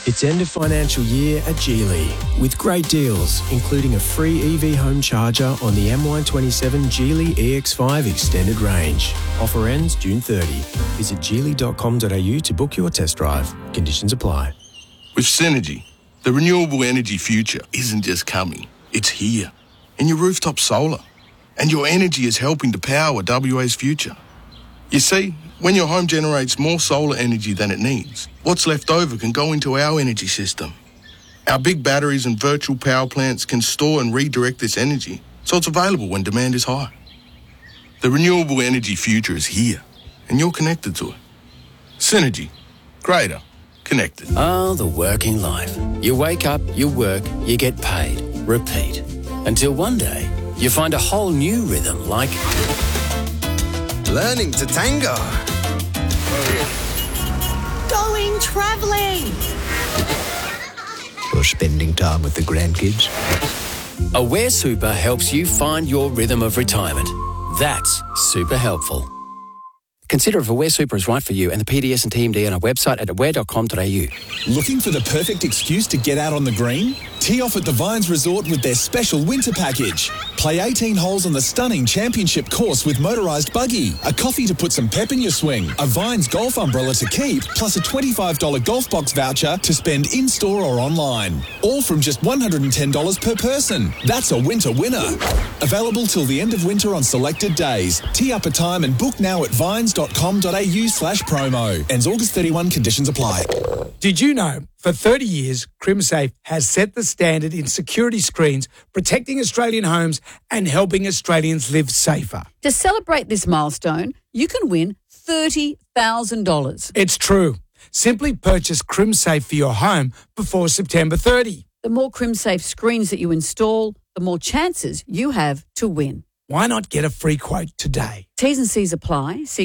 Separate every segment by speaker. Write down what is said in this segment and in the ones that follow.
Speaker 1: It's end of financial year at Geely with great deals, including a free EV home charger on the MY27 Geely EX5 extended range. Offer ends June 30. Visit geely.com.au to book your test drive. Conditions apply.
Speaker 2: With Synergy, the renewable energy future isn't just coming, it's here. In your rooftop solar. And your energy is helping to power WA's future. You see, when your home generates more solar energy than it needs, what's left over can go into our energy system. Our big batteries and virtual power plants can store and redirect this energy so it's available when demand is high. The renewable energy future is here, and you're connected to it. Synergy. Greater. Connected.
Speaker 3: Ah, the working life. You wake up, you work, you get paid. Repeat. Until one day, you find a whole new rhythm like...
Speaker 4: learning to tango.
Speaker 5: Going travelling.
Speaker 4: Or spending time with the grandkids.
Speaker 3: Aware Super helps you find your rhythm of retirement. That's super helpful. Consider if Aware Super is right for you and the PDS and TMD on our website at aware.com.au.
Speaker 6: Looking for the perfect excuse to get out on the green? Tee off at the Vines Resort with their special winter package. Play 18 holes on the stunning championship course with motorised buggy, a coffee to put some pep in your swing, a Vines golf umbrella to keep, plus a $25 golf box voucher to spend in-store or online. All from just $110 per person. That's a winter winner. Available till the end of winter on selected days. Tee up a time and book now at vines.com.au/promo. Ends August 31, conditions apply.
Speaker 7: Did you know, for 30 years, CrimSafe has set the standard in security screens, protecting Australian homes and helping Australians live safer.
Speaker 5: To celebrate this milestone, you can win $30,000.
Speaker 7: It's true. Simply purchase CrimSafe for your home before September 30.
Speaker 5: The more CrimSafe screens that you install, the more chances you have to win.
Speaker 7: Why not get a free quote today?
Speaker 5: T's and C's apply. See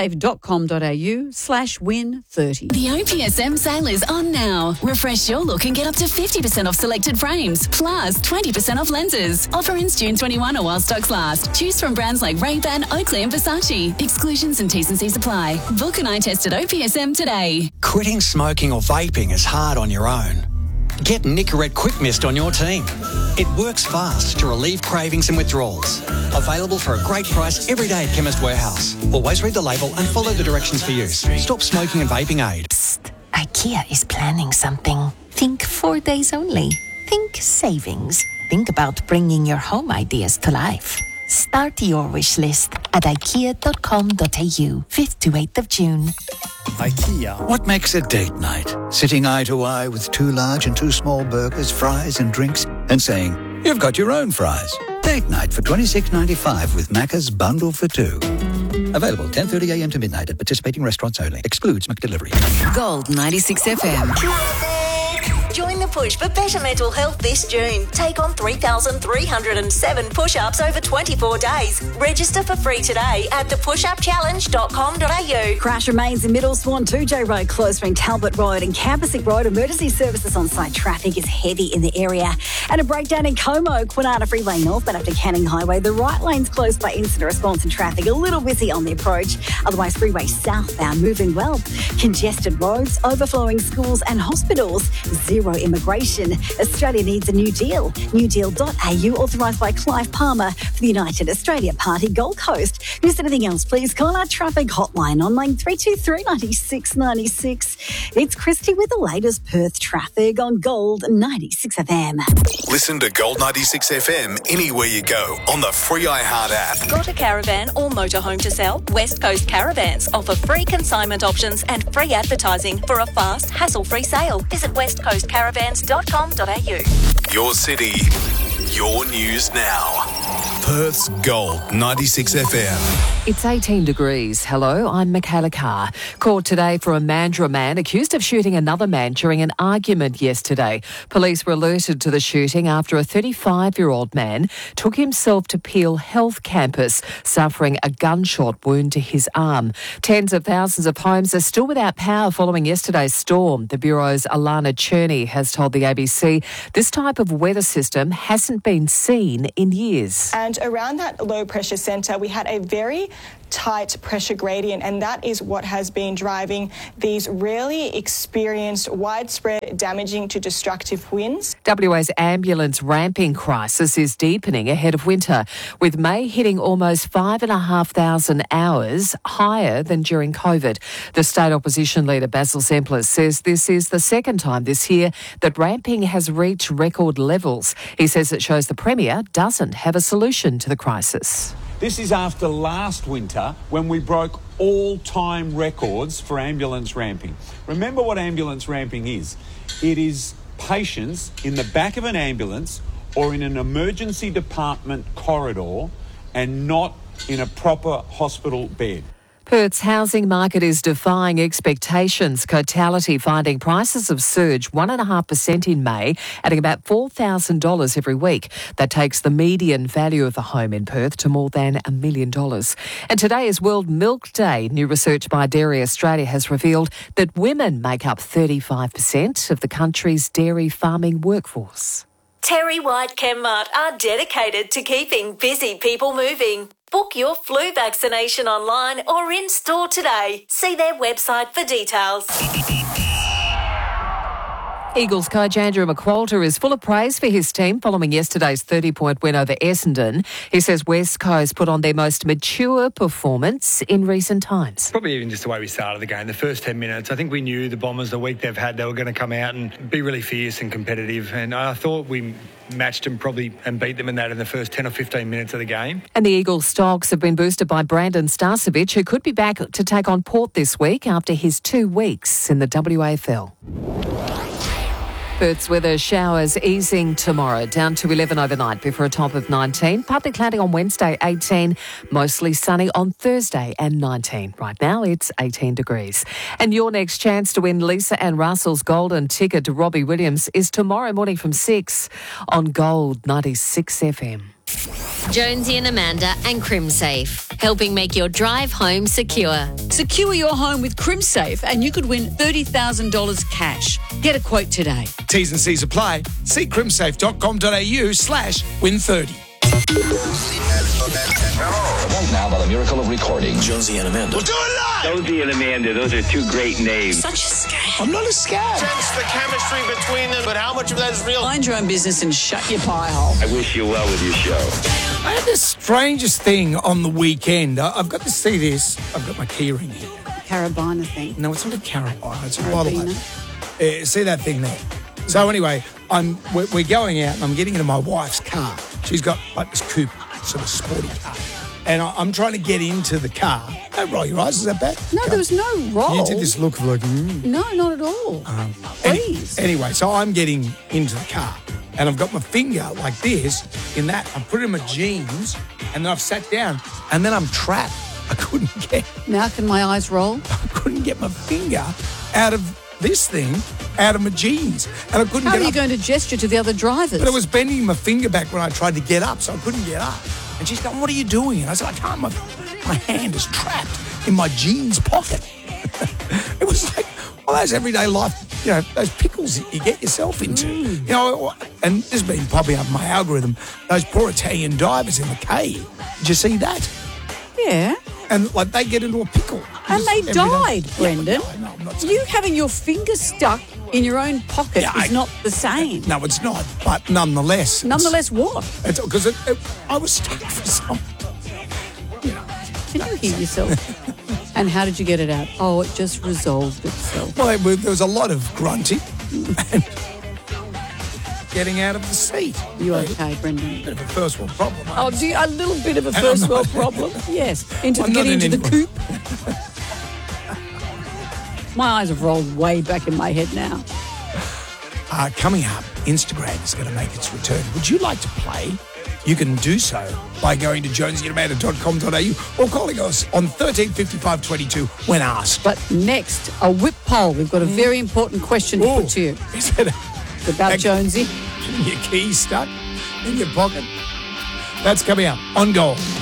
Speaker 5: crimsafe.com.au/win30.
Speaker 8: The OPSM sale is on now. Refresh your look and get up to 50% off selected frames, plus 20% off lenses. Offer ends June 21 or while stocks last. Choose from brands like Ray-Ban, Oakley and Versace. Exclusions and T's and C's apply. Book an eye test at OPSM today.
Speaker 9: Quitting smoking or vaping is hard on your own. Get Nicorette Quick Mist on your team. It works fast to relieve cravings and withdrawals. Available for a great price every day at Chemist Warehouse. Always read the label and follow the directions for use. Stop smoking and vaping aid.
Speaker 10: Psst. IKEA is planning something. Think 4 days only. Think savings. Think about bringing your home ideas to life. Start your wish list at ikea.com.au, 5th to 8th of June.
Speaker 4: IKEA. What makes a date night? Sitting eye to eye with 2 large and 2 small burgers, fries and drinks, and saying, you've got your own fries. Date night for $26.95 with Macca's Bundle for 2. Available 10:30am to midnight at participating restaurants only. Excludes McDelivery.
Speaker 8: Gold 96 FM.
Speaker 11: Join the push for better mental health this June. Take on 3,307 push-ups over 24 days. Register for free today at thepushupchallenge.com.au.
Speaker 12: Crash remains in Middle Swan 2J Road, closed between Talbot Road and Campasic Road. Emergency services on site. Traffic is heavy in the area. And a breakdown in Como, Kwinana Freeway northbound after Canning Highway. The right lane's closed by incident response and traffic. A little busy on the approach. Otherwise, freeway southbound moving well. Congested roads, overflowing schools and hospitals. Zero immigration. Australia needs a new deal. Newdeal.au, authorised by Clive Palmer for the United Australia Party Gold Coast. If there's anything else, please call our traffic hotline on line 323 96 96. It's Christy with the latest Perth traffic on Gold 96 FM.
Speaker 13: Listen to Gold 96 FM anywhere you go on the free iHeart app.
Speaker 11: Got a caravan or motorhome to sell? West Coast Caravans offer free consignment options and free advertising for a fast, hassle-free sale. Visit westcoastcaravans.com.au.
Speaker 13: Your city, your news now. Perth's Gold 96 FM.
Speaker 14: It's 18 degrees. Hello, I'm Michaela Carr. Caught today for a Mandurah man accused of shooting another man during an argument yesterday. Police were alerted to the shooting after a 35-year-old man took himself to Peel Health Campus, suffering a gunshot wound to his arm. Tens of thousands of homes are still without power following yesterday's storm. The Bureau's Alana Cherney has told the ABC this type of weather system hasn't been seen in years. Perth.
Speaker 15: And around that low pressure centre, we had a very tight pressure gradient, and that is what has been driving these rarely experienced widespread damaging to destructive winds.
Speaker 14: WA's ambulance ramping crisis is deepening ahead of winter, with May hitting almost 5,500 hours higher than during COVID. The state opposition leader Basil Sempler says this is the second time this year that ramping has reached record levels. He says it shows the Premier doesn't have a solution to the crisis.
Speaker 16: This is after last winter when we broke all-time records for ambulance ramping. Remember what ambulance ramping is. It is patients in the back of an ambulance or in an emergency department corridor and not in a proper hospital bed.
Speaker 14: Perth's housing market is defying expectations. Cotality finding prices have surged 1.5% in May, adding about $4,000 every week. That takes the median value of a home in Perth to more than $1 million. And today is World Milk Day. New research by Dairy Australia has revealed that women make up 35% of the country's dairy farming workforce.
Speaker 11: Terry White Chemmart are dedicated to keeping busy people moving. Book your flu vaccination online or in-store today. See their website for details.
Speaker 14: Eagles coach Andrew McQualter is full of praise for his team following yesterday's 30-point win over Essendon. He says West Coast put on their most mature performance in recent times.
Speaker 17: Probably even just the way we started the game, the first 10 minutes. I think we knew the Bombers, the week they've had, they were going to come out and be really fierce and competitive. And I thought we matched them probably and beat them in the first 10 or 15 minutes of the game.
Speaker 14: And the Eagles stocks have been boosted by Brandon Starcevic, who could be back to take on Port this week after his 2 weeks in the WAFL. Perth's weather, showers easing tomorrow, down to 11 overnight before a top of 19. Partly cloudy on Wednesday, 18. Mostly sunny on Thursday and 19. Right now, it's 18 degrees. And your next chance to win Lisa Ann Russell's golden ticket to Robbie Williams is tomorrow morning from 6 on Gold 96 FM.
Speaker 18: Jonesy and Amanda and CrimSafe, helping make your drive home secure.
Speaker 5: Secure your home with CrimSafe and you could win $30,000 cash. Get a quote today.
Speaker 7: T's and C's apply. See crimsafe.com.au/win30.
Speaker 19: Now, by the miracle of recording, Jonesy and Amanda.
Speaker 20: We'll do it live! Jonesy and Amanda, those are two great names.
Speaker 5: Such a scam.
Speaker 7: I'm not a scam.
Speaker 21: Sense the chemistry between them, but how much of that is real?
Speaker 5: Mind your own business and shut your pie hole.
Speaker 20: I wish you well with your show.
Speaker 7: I had the strangest thing on the weekend. I've got to see this. I've got my keyring here.
Speaker 5: Carabiner thing.
Speaker 7: No, it's not a carabiner. It's a bottle. See that thing there? So anyway, we're going out and I'm getting into my wife's car. She's got like this coupe, sort of sporty car. And I'm trying to get into the car. Don't roll your eyes, is that bad?
Speaker 5: No, there was no roll.
Speaker 7: You did this look of like,
Speaker 5: No, not at all. Please.
Speaker 7: Anyway, so I'm getting into the car and I've got my finger like this in that. I put it in my jeans and then I've sat down and then I'm trapped. I couldn't get...
Speaker 5: Now can my eyes roll?
Speaker 7: I couldn't get my finger out of this thing, out of my jeans. And I couldn't
Speaker 5: How
Speaker 7: get
Speaker 5: are you
Speaker 7: up.
Speaker 5: going to gesture to the other drivers?
Speaker 7: But I was bending my finger back when I tried to get up, so I couldn't get up. And she's going, what are you doing? And I said, I can't. My hand is trapped in my jeans pocket. It was like, well, those everyday life, those pickles that you get yourself into. And this has been popping up in my algorithm, those poor Italian divers in the cave. Did you see that?
Speaker 5: Yeah.
Speaker 7: And like they get into a pickle.
Speaker 5: And they died, Brendan.
Speaker 7: Yeah, no, I'm not saying
Speaker 5: You having your finger stuck in your own pocket is not the same.
Speaker 7: No, it's not. But nonetheless.
Speaker 5: Nonetheless what?
Speaker 7: Because I was stuck for something.
Speaker 5: Can you hear yourself? And how did you get it out? Oh, it just resolved itself.
Speaker 7: Well, there was a lot of grunting and getting out of the seat.
Speaker 5: You okay, Brendan?
Speaker 7: Bit of a first world problem.
Speaker 5: Oh, do you, a little bit of a first world problem? Yes. Getting into the coupe. My eyes have rolled way back in my head now.
Speaker 7: Coming up, Instagram is going to make its return. Would you like to play? You can do so by going to jonesyandamanda.com.au or calling us on 135522 when asked.
Speaker 5: But next, a whip poll. We've got a very important question to put to you.
Speaker 7: Is it
Speaker 5: It's about Jonesy.
Speaker 7: Your keys stuck in your pocket? That's coming up on Gold.